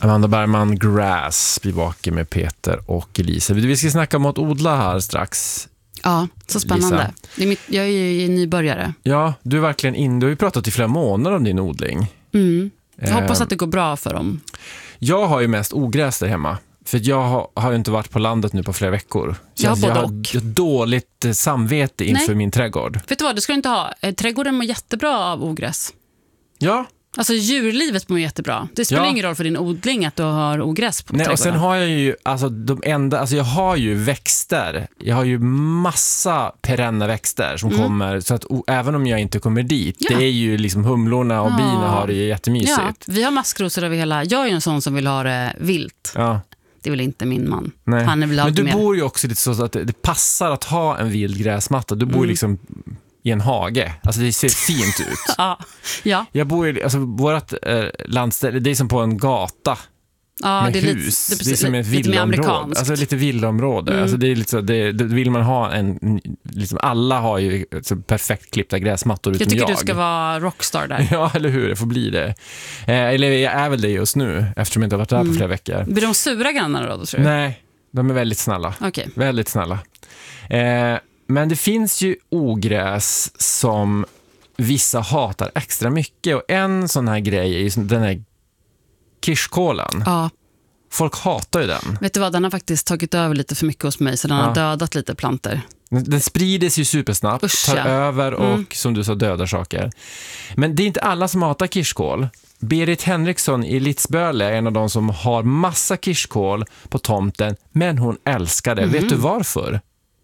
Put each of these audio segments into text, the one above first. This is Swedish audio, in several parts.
Amanda Bergman, Grass, Bivake med Peter och Elisa. Vi ska snacka om att odla här strax. Ja, så spännande. Jag är ju nybörjare. Ja, du är verkligen du har ju pratat i flera månader om din odling. Jag hoppas att det går bra för dem. Jag har ju mest ogräs där hemma. För jag har ju inte varit på landet nu på flera veckor. Så jag har dåligt samvete inför min trädgård. Vet du vad, det ska du inte ha. Trädgården mår jättebra av ogräs. Ja. Alltså djurlivet mår jättebra. Det spelar ingen roll för din odling att du har ogräs på trädgården. Och sen har jag ju jag har ju växter. Jag har ju massa perenna växter som kommer, så att även om jag inte kommer dit, det är ju liksom humlorna och bina har det ju jättemysigt. Ja, vi har maskrosor över hela. Jag är ju en sån som vill ha det vilt. Ja. Det vill inte min man. Nej. Han är väl men du bor ju också lite så att det passar att ha en vild gräsmatta. Du bor liksom i en hage. Alltså det ser fint ut. Ja. Jag bor ju, alltså vårt landställe, det är som på en gata med hus. Det är som ett villaområde. Alltså lite villaområde. Alltså det är lite så, det vill man ha en liksom, alla har ju så perfekt klippta gräsmattor utom jag. Jag tycker du ska vara rockstar där. Ja, eller hur? Det får bli det. Eller jag är väl det just nu, eftersom jag inte har varit där på flera veckor. Blir de sura grannar då, tror du? Nej, de är väldigt snälla. Okay. Väldigt snälla. Men det finns ju ogräs som vissa hatar extra mycket. Och en sån här grej är ju den här kirskålen. Ja. Folk hatar ju den. Vet du vad, den har faktiskt tagit över lite för mycket hos mig, så den har dödat lite planter. Den sprider sig ju supersnabbt, tar över och som du sa dödar saker. Men det är inte alla som hatar kirskål. Berit Henriksson i Litzböle är en av de som har massa kirskål på tomten, men hon älskar det. Vet du varför?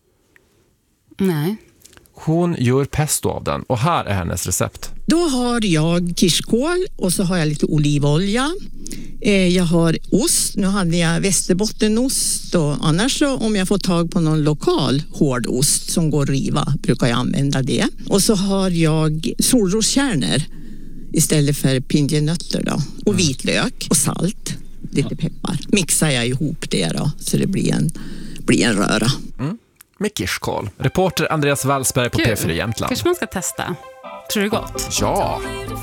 Nej. Hon gör pesto av den och här är hennes recept. Då har jag kirskål och så har jag lite olivolja. Jag har ost. Nu hade jag västerbottenost och annars så, om jag får tag på någon lokal hårdost som går att riva brukar jag använda det. Och så har jag solroskärnor istället för pinjenötter då. Och vitlök och salt. Lite peppar. Mixar jag ihop det då så det blir en röra. Med kirskål. Reporter Andreas Wallsberg på P4 Jämtland. Kanske man ska testa. Tror du det är gott? Ja.